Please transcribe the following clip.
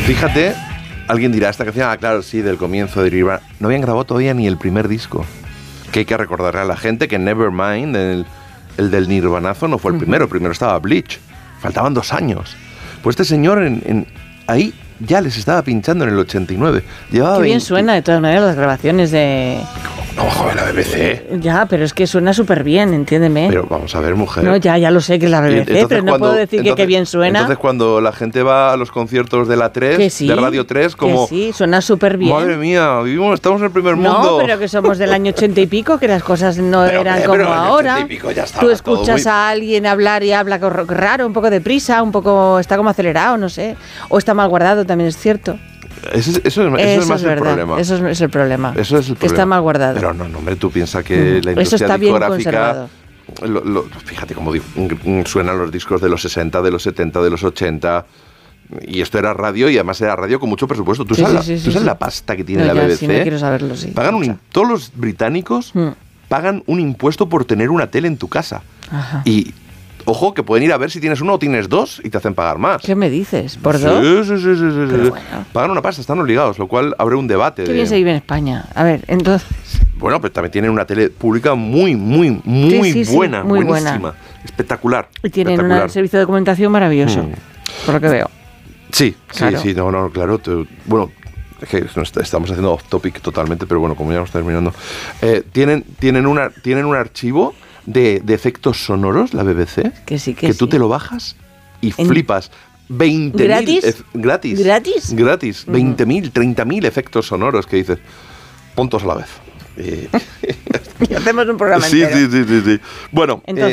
Fíjate, alguien dirá, esta canción, claro, sí, del comienzo de Nirvana. No habían grabado todavía ni el primer disco. Que hay que recordarle a la gente que Nevermind, el del Nirvanazo, no fue el primero. Primero estaba Bleach. Faltaban 2 años. Pues este señor ahí ya les estaba pinchando en el 89. Llevaba Qué bien suena, de todas maneras, las grabaciones de... No, joder, la BBC. Ya, pero es que suena súper bien, entiéndeme. Pero vamos a ver, mujer. No, ya lo sé que es la BBC, pero no puedo decir que qué bien suena. Entonces, cuando la gente va a los conciertos de la 3, sí, de Radio 3, como... Que sí, suena súper bien. Madre mía, estamos en el primer mundo. No, pero que somos del año 80 y pico, que las cosas no eran como ahora. 80 y pico ya Tú escuchas a alguien hablar y habla raro, un poco deprisa, un poco... Está como acelerado, no sé. O está mal guardado, también es cierto. Eso es más el problema. Eso es el problema. Eso es el problema. Que está mal guardado. Pero no, hombre, tú piensas que la industria discográfica... Fíjate cómo suenan los discos de los 60, de los 70, de los 80... Y esto era radio, y además era radio con mucho presupuesto. ¿Tú sabes la pasta que tiene la BBC? Sí, no quiero saberlo, sí. Todos los británicos pagan un impuesto por tener una tele en tu casa. Ajá. Y... Ojo, que pueden ir a ver si tienes 1 o tienes 2 y te hacen pagar más. ¿Qué me dices? ¿Por 2? Sí. Bueno. Pagan una pasta, están obligados, lo cual abre un debate. Qué bien se vive en España. A ver, entonces... Bueno, pero también tienen una tele pública muy buena, muy buenísima, buena. Espectacular. Y tienen un servicio de documentación maravilloso, por lo que veo. Sí, claro. Claro. Bueno, es que estamos haciendo off topic totalmente, pero bueno, como ya estamos terminando. Tienen un archivo de efectos sonoros, la BBC, que tú te lo bajas y flipas. 20.000 gratis 20.000, 30.000 efectos sonoros que dices, puntos a la vez. Y hacemos un programa entero. Sí. Bueno, entonces,